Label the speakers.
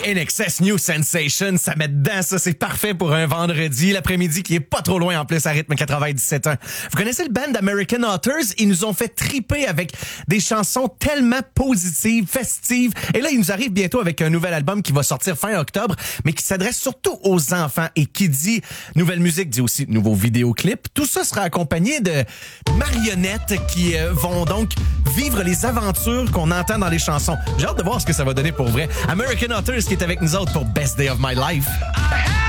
Speaker 1: INXS New Sensation, ça met dedans, ça c'est parfait pour un vendredi, l'après-midi qui est pas trop loin en plus à rythme 97.1. Vous connaissez le band American Authors? Ils nous ont fait triper avec des chansons tellement positives, festives. Et là, ils nous arrivent bientôt avec un nouvel album qui va sortir fin octobre, mais qui s'adresse surtout aux enfants. Et qui dit nouvelle musique, dit aussi nouveau vidéoclip. Tout ça sera accompagné de marionnettes qui vont donc vivre les aventures qu'on entend dans les chansons. J'ai hâte de voir ce que ça va donner pour vrai. American Authors qui est avec nous autres pour Best Day of My Life.